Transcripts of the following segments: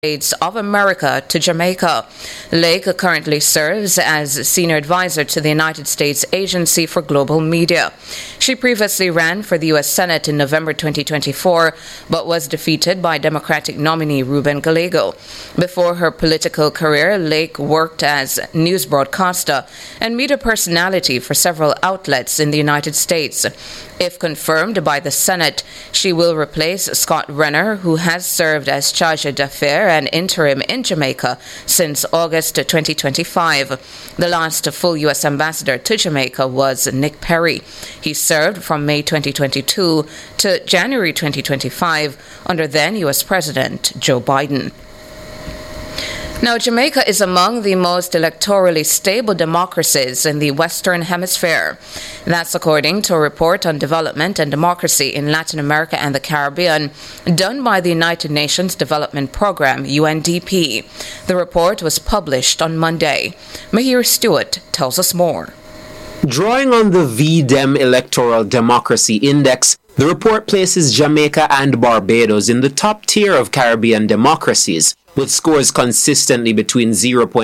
States of America to Jamaica. Lake currently serves as senior advisor to the United States Agency for Global Media. She previously ran for the U.S. Senate in November 2024, but was defeated by Democratic nominee Ruben Gallego. Before her political career, Lake worked as news broadcaster and media personality for several outlets in the United States. If confirmed by the Senate, she will replace Scott Renner, who has served as charge d'affaires and interim in Jamaica since August 2025. The last full U.S. ambassador to Jamaica was Nick Perry. He served from May 2022 to January 2025 under then U.S. President Joe Biden. Now, Jamaica is among the most electorally stable democracies in the Western Hemisphere. That's according to a report on development and democracy in Latin America and the Caribbean done by the United Nations Development Programme, UNDP. The report was published on Monday. Mahir Stewart tells us more. Drawing on the VDEM Electoral Democracy Index, the report places Jamaica and Barbados in the top tier of Caribbean democracies, with scores consistently between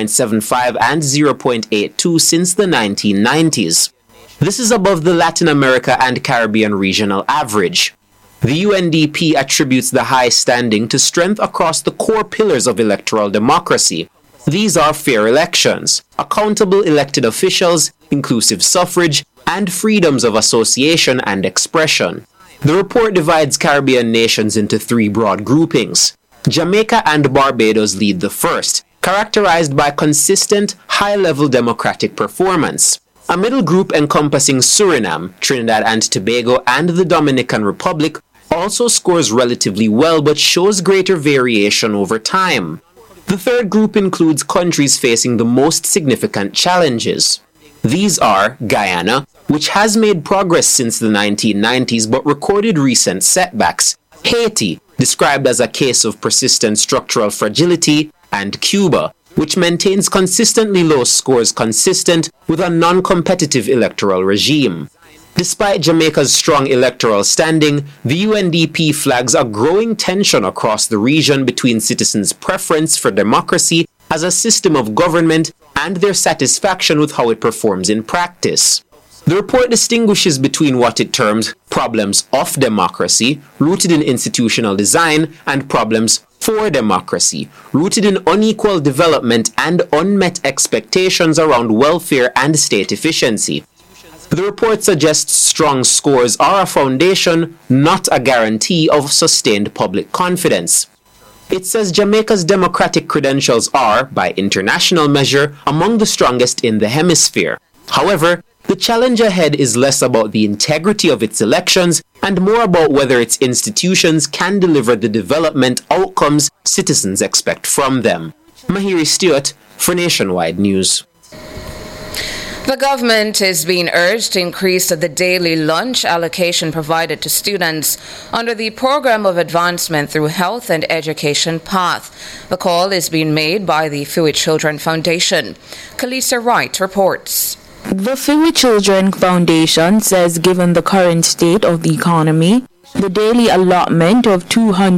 0.75 and 0.82 since the 1990s. This is above the Latin America and Caribbean regional average. The UNDP attributes the high standing to strength across the core pillars of electoral democracy. These are fair elections, accountable elected officials, inclusive suffrage, and freedoms of association and expression. The report divides Caribbean nations into three broad groupings. Jamaica and Barbados lead the first, characterized by consistent, high-level democratic performance. A middle group encompassing Suriname, Trinidad and Tobago, and the Dominican Republic also scores relatively well but shows greater variation over time. The third group includes countries facing the most significant challenges. These are Guyana, which has made progress since the 1990s but recorded recent setbacks, Haiti, described as a case of persistent structural fragility, and Cuba, which maintains consistently low scores consistent with a non-competitive electoral regime. Despite Jamaica's strong electoral standing, the UNDP flags a growing tension across the region between citizens' preference for democracy as a system of government and their satisfaction with how it performs in practice. The report distinguishes between what it terms problems of democracy, rooted in institutional design, and problems for democracy, rooted in unequal development and unmet expectations around welfare and state efficiency. The report suggests strong scores are a foundation, not a guarantee of sustained public confidence. It says Jamaica's democratic credentials are, by international measure, among the strongest in the hemisphere. However, the challenge ahead is less about the integrity of its elections and more about whether its institutions can deliver the development outcomes citizens expect from them. Mahiri Stewart for Nationwide News. The government is being urged to increase the daily lunch allocation provided to students under the Program of Advancement Through Health and Education Path. The call is being made by the Fewy Children Foundation. Kalisa Wright reports. The Fewy Children Foundation says given the current state of the economy, the daily allotment of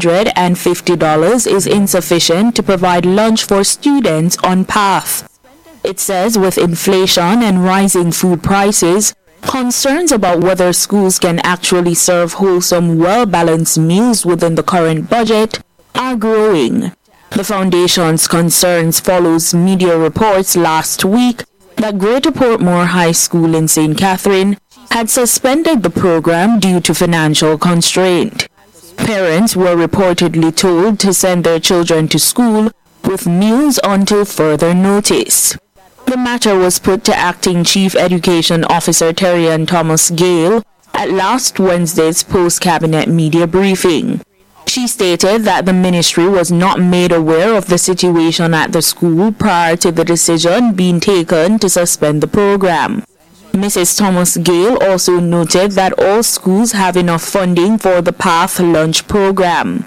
$250 is insufficient to provide lunch for students on PATH. It says with inflation and rising food prices, concerns about whether schools can actually serve wholesome, well-balanced meals within the current budget are growing. The foundation's concerns follows media reports last week that Greater Portmore High School in St. Catherine had suspended the program due to financial constraint. Parents were reportedly told to send their children to school with meals until further notice. The matter was put to Acting Chief Education Officer Terrian Thomas Gale at last Wednesday's post-cabinet media briefing. She stated that the ministry was not made aware of the situation at the school prior to the decision being taken to suspend the program. Mrs. Thomas Gale also noted that all schools have enough funding for the PATH lunch program.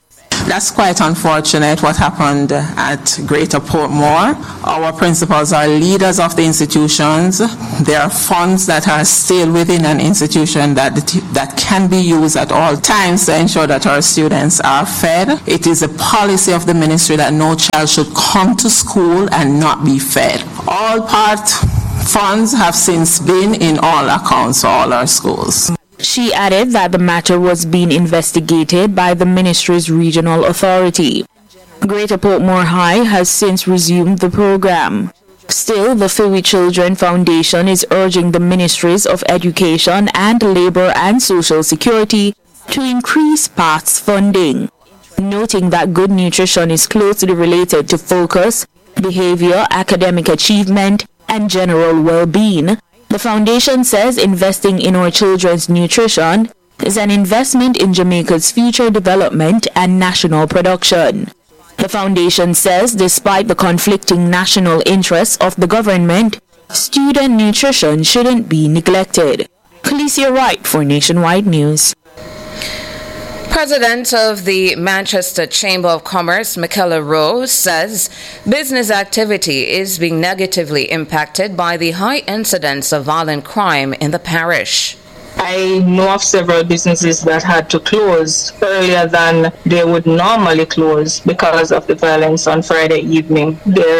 That's quite unfortunate what happened at Greater Portmore. Our principals are leaders of the institutions. There are funds that are still within an institution that can be used at all times to ensure that our students are fed. It is a policy of the ministry that no child should come to school and not be fed. All part funds have since been in all accounts for all our schools. She added that the matter was being investigated by the ministry's regional authority. Greater Portmore High has since resumed the program. Still, the Fiwi Children Foundation is urging the ministries of Education and Labor and Social Security to increase PATH's funding, noting that good nutrition is closely related to focus, behavior, academic achievement, and general well-being. The foundation says investing in our children's nutrition is an investment in Jamaica's future development and national production. The foundation says despite the conflicting national interests of the government, student nutrition shouldn't be neglected. Khaleesi Wright for Nationwide News. President of the Manchester Chamber of Commerce, Michaela Rowe, says business activity is being negatively impacted by the high incidence of violent crime in the parish. I know of several businesses that had to close earlier than they would normally close because of the violence on Friday evening.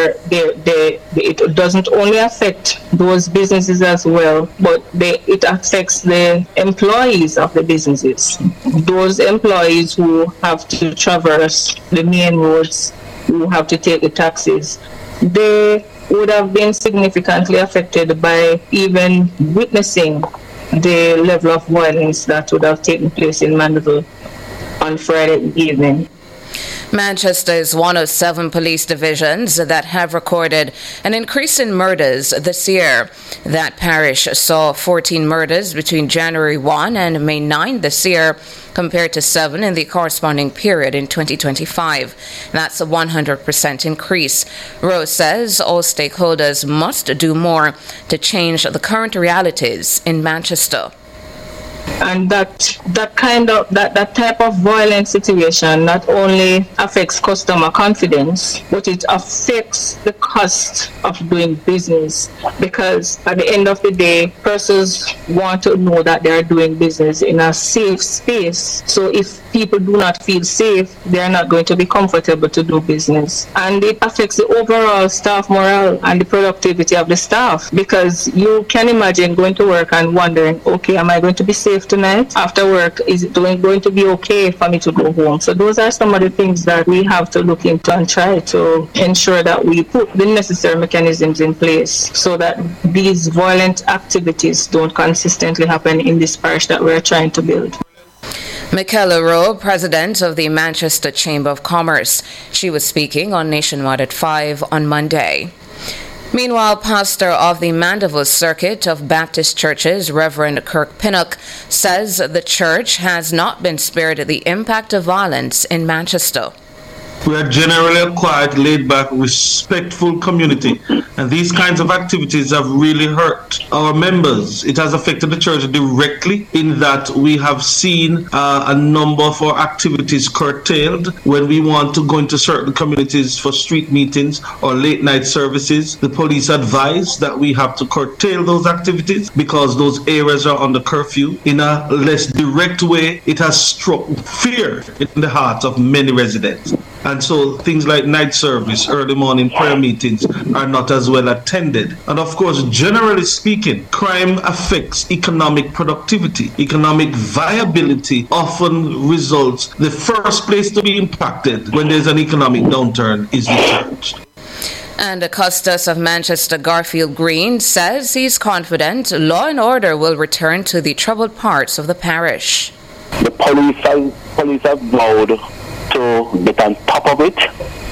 It doesn't only affect those businesses as well, but it affects the employees of the businesses. Those employees who have to traverse the main roads, who have to take the taxis, they would have been significantly affected by even witnessing the level of violence that would have taken place in Mandeville on Friday evening. Manchester is one of 7 police divisions that have recorded an increase in murders this year. That parish saw 14 murders between January 1 and May 9 this year, compared to 7 in the corresponding period in 2025. That's a 100% increase. Rose says all stakeholders must do more to change the current realities in Manchester. And that type of violent situation not only affects customer confidence, but it affects the cost of doing business, because at the end of the day, persons want to know that they are doing business in a safe space. So if people do not feel safe, they are not going to be comfortable to do business. And it affects the overall staff morale and the productivity of the staff, because you can imagine going to work and wondering, okay, am I going to be safe tonight? After work, is it going to be okay for me to go home? So those are some of the things that we have to look into and try to ensure that we put the necessary mechanisms in place so that these violent activities don't consistently happen in this parish that we're trying to build. Michaela Rowe, president of the Manchester Chamber of Commerce. She was speaking on Nationwide at 5 on Monday. Meanwhile, pastor of the Mandeville Circuit of Baptist Churches, Reverend Kirk Pinnock, says the church has not been spared the impact of violence in Manchester. We are generally a quiet, laid-back, respectful community, and these kinds of activities have really hurt our members. It has affected the church directly in that we have seen a number of our activities curtailed. When we want to go into certain communities for street meetings or late-night services, the police advise that we have to curtail those activities because those areas are under curfew. In a less direct way, it has struck fear in the hearts of many residents. And so things like night service, early morning prayer meetings are not as well attended. And of course, generally speaking, crime affects economic productivity. Economic viability often results, the first place to be impacted when there's an economic downturn is the church. And Custis of Manchester, Garfield Green, says he's confident law and order will return to the troubled parts of the parish. The police have vowed to get on top of it.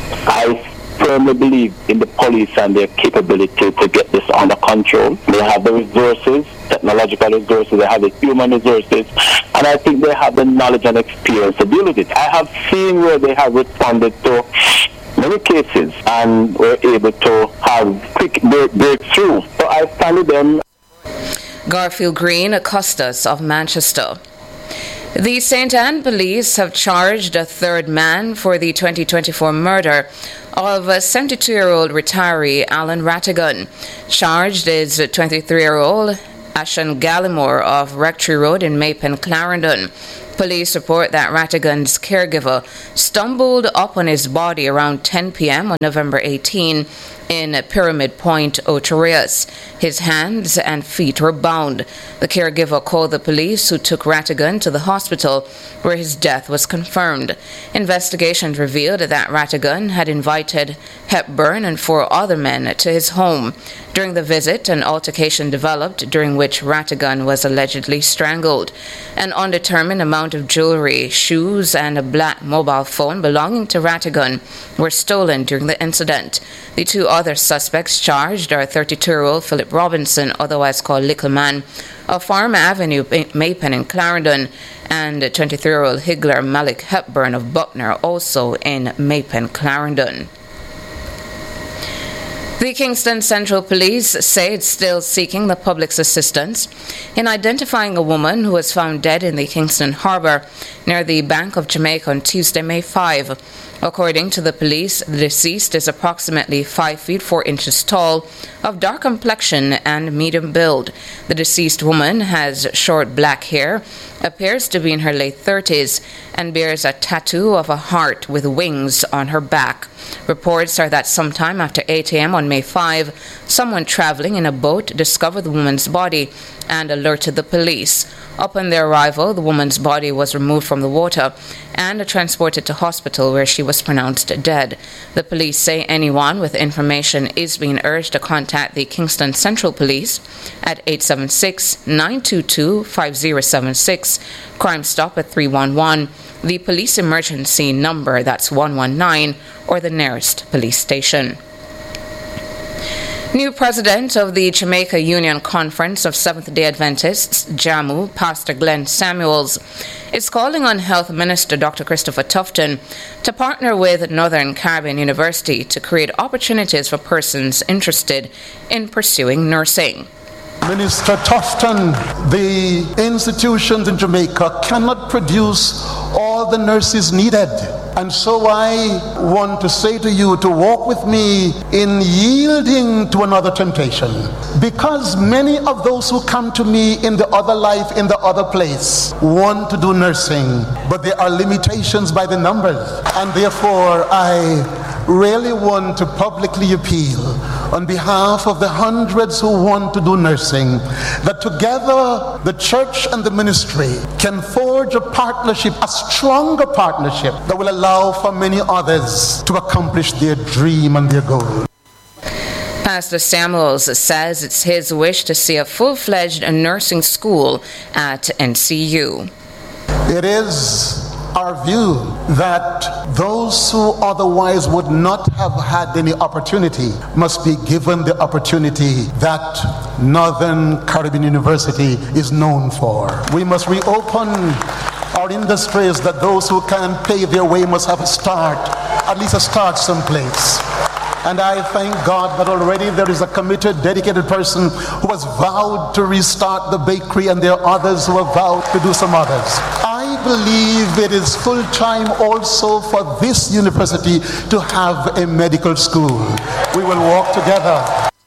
I firmly believe in the police and their capability to get this under control. They have the resources, technological resources, they have the human resources, and I think they have the knowledge and experience to deal with it. I have seen where they have responded to many cases and were able to have quick breakthrough. So I stand with them. Garfield Green, Custis of Manchester. The St. Anne police have charged a third man for the 2024 murder of a 72-year-old retiree Alan Rattigan. Charged is 23-year-old Ashan Gallimore of Rectory Road in Maypen, Clarendon. Police report that Rattigan's caregiver stumbled up on his body around 10 p.m. on November 18 in Pyramid Point, Otorius. His hands and feet were bound. The caregiver called the police, who took Rattigan to the hospital, where his death was confirmed. Investigations revealed that Rattigan had invited Hepburn and 4 other men to his home. During the visit, an altercation developed during which Rattigan was allegedly strangled. An undetermined amount of jewelry, shoes, and a black mobile phone belonging to Rattigan were stolen during the incident. The 2 other suspects charged are 32-year-old Philip Robinson, otherwise called Little Man, of Farm Avenue, Maypen in Clarendon, and 23-year-old Higler Malik Hepburn of Buckner, also in Maypen, Clarendon. The Kingston Central Police say it's still seeking the public's assistance in identifying a woman who was found dead in the Kingston Harbour near the Bank of Jamaica on Tuesday, May 5. According to the police, the deceased is approximately 5 feet 4 inches tall, of dark complexion and medium build. The deceased woman has short black hair, appears to be in her late 30s, and bears a tattoo of a heart with wings on her back. Reports are that sometime after 8 a.m. on May 5, someone traveling in a boat discovered the woman's body and alerted the police. Upon their arrival, the woman's body was removed from the water and transported to hospital, where she was pronounced dead. The police say anyone with information is being urged to contact the Kingston Central Police at 876-922-5076, Crime Stop at 311, the police emergency number, that's 119, or the nearest police station. New president of the Jamaica Union Conference of Seventh-day Adventists, JAMU, Pastor Glenn Samuels, is calling on Health Minister Dr. Christopher Tufton to partner with Northern Caribbean University to create opportunities for persons interested in pursuing nursing. Minister Tufton, the institutions in Jamaica cannot produce all the nurses needed. And so I want to say to you to walk with me in yielding to another temptation. Because many of those who come to me in the other life, in the other place, want to do nursing, but there are limitations by the numbers. And therefore, I really want to publicly appeal on behalf of the hundreds who want to do nursing, that together the church and the ministry can forge a partnership, a stronger partnership that will allow for many others to accomplish their dream and their goal. Pastor Samuels says it's his wish to see a full-fledged nursing school at NCU. It is our view that those who otherwise would not have had any opportunity must be given the opportunity that Northern Caribbean University is known for. We must reopen our industries, that those who can pay their way must have a start, at least a start someplace. And I thank God that already there is a committed, dedicated person who has vowed to restart the bakery, and there are others who have vowed to do some others. I believe it is full time also for this university to have a medical school. We will walk together.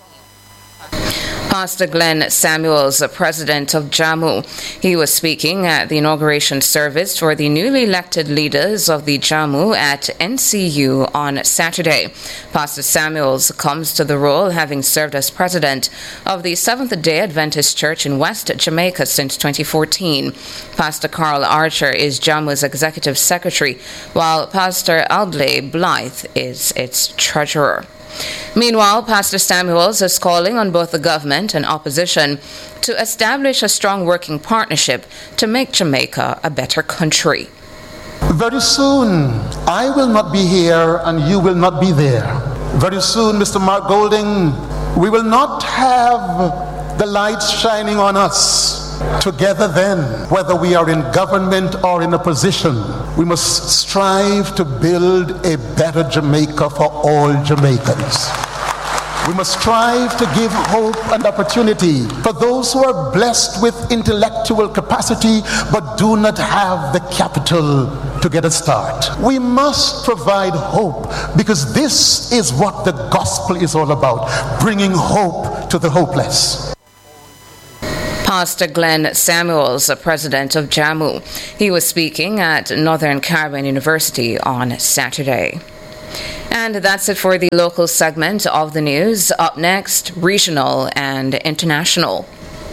Pastor Glenn Samuels, president of JAMU. He was speaking at the inauguration service for the newly elected leaders of the JAMU at NCU on Saturday. Pastor Samuels comes to the role having served as president of the Seventh-day Adventist Church in West Jamaica since 2014. Pastor Carl Archer is JAMU's executive secretary, while Pastor Aldley Blythe is its treasurer. Meanwhile, Pastor Samuels is calling on both the government and opposition to establish a strong working partnership to make Jamaica a better country. Very soon, I will not be here and you will not be there. Very soon, Mr. Mark Golding, we will not have the lights shining on us. Together then, whether we are in government or in opposition, we must strive to build a better Jamaica for all Jamaicans. We must strive to give hope and opportunity for those who are blessed with intellectual capacity but do not have the capital to get a start. We must provide hope because this is what the gospel is all about, bringing hope to the hopeless. Pastor Glenn Samuels, president of JAMU. He was speaking at Northern Caribbean University on Saturday. And that's it for the local segment of the news. Up next, regional and international.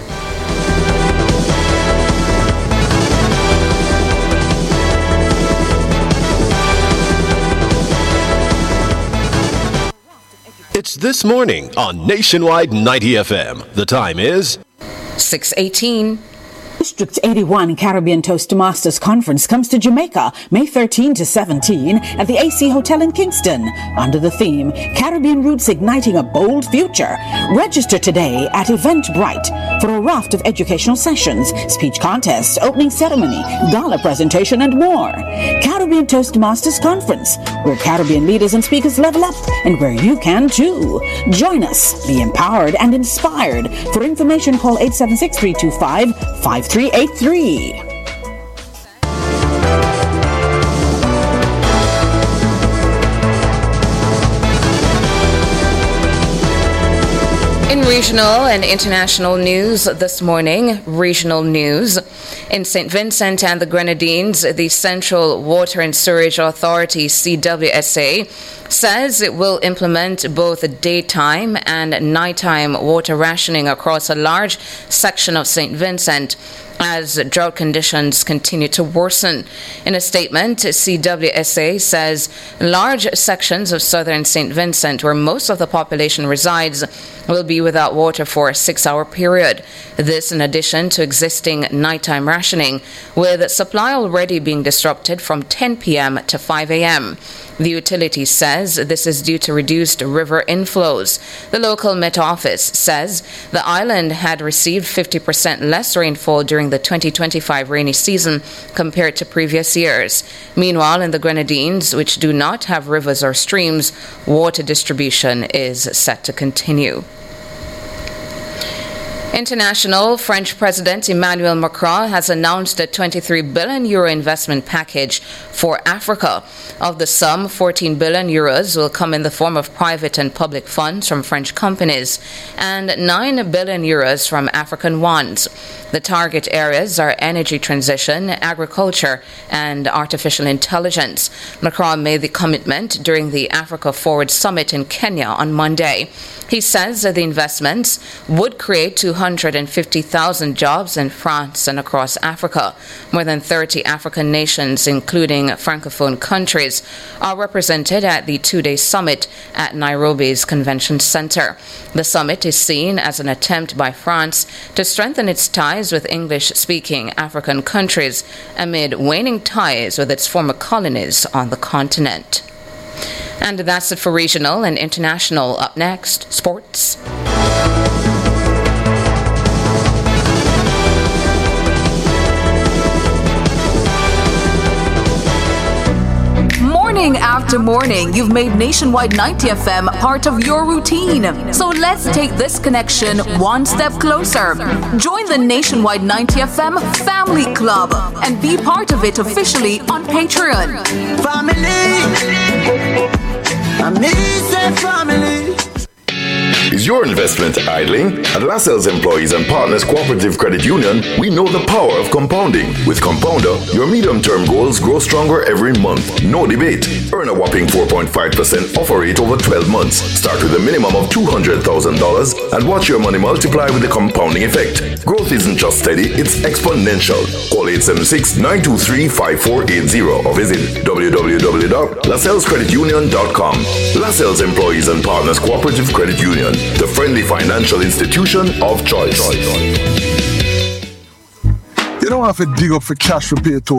It's This Morning on Nationwide 90 FM. The time is 6:18. District 81 Caribbean Toastmasters Conference comes to Jamaica May 13 to 17 at the AC Hotel in Kingston under the theme Caribbean Roots Igniting a Bold Future. Register today at Eventbrite for a raft of educational sessions, speech contests, opening ceremony, gala presentation and more. Caribbean Toastmasters Conference, where Caribbean leaders and speakers level up and where you can too. Join us, be empowered and inspired. For information, call 876-325-5383. In regional and international news this morning, regional news. In St. Vincent and the Grenadines, the Central Water and Sewerage Authority, CWSA, says it will implement both daytime and nighttime water rationing across a large section of St. Vincent as drought conditions continue to worsen. In a statement, CWSA says large sections of southern St. Vincent, where most of the population resides, will be without water for a 6-hour period. This in addition to existing nighttime rationing, with supply already being disrupted from 10 p.m. to 5 a.m. The utility says this is due to reduced river inflows. The local Met Office says the island had received 50% less rainfall during the 2025 rainy season compared to previous years. Meanwhile, in the Grenadines, which do not have rivers or streams, water distribution is set to continue. International, French President Emmanuel Macron has announced a €23 billion investment package for Africa. Of the sum, €14 billion will come in the form of private and public funds from French companies and €9 billion from African ones. The target areas are energy transition, agriculture, and artificial intelligence. Macron made the commitment during the Africa Forward Summit in Kenya on Monday. He says that the investments would create 250,000 jobs in France and across Africa. More than 30 African nations, including Francophone countries, are represented at the two-day summit at Nairobi's Convention Center. The summit is seen as an attempt by France to strengthen its ties with English-speaking African countries amid waning ties with its former colonies on the continent. And that's it for regional and international. Up next, sports. Morning after morning, you've made Nationwide 90 FM part of your routine. So let's take this connection one step closer. Join the Nationwide 90 FM Family Club and be part of it officially on Patreon. Family. Is your investment idling? At LaSalle's Employees and Partners Cooperative Credit Union, we know the power of compounding. With Compounder, your medium-term goals grow stronger every month. No debate. Earn a whopping 4.5% offer rate over 12 months. Start with a minimum of $200,000 and watch your money multiply with the compounding effect. Growth isn't just steady, it's exponential. Call 876-923-5480 or visit www.lasallescreditunion.com. LaSalle's Employees and Partners Cooperative Credit Union, the friendly financial institution of choice. You don't have to dig up for cash for pay to